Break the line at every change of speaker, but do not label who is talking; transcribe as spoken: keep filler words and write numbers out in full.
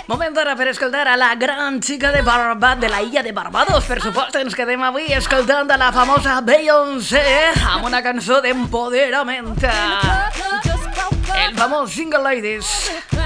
Moment ara per escoltar a la gran xica de Barbat, de la illa de Barbados, per supost. Ens quedem avui escoltant a la famosa Beyoncé amb una cançó d'empoderament. El famós Single Ladies.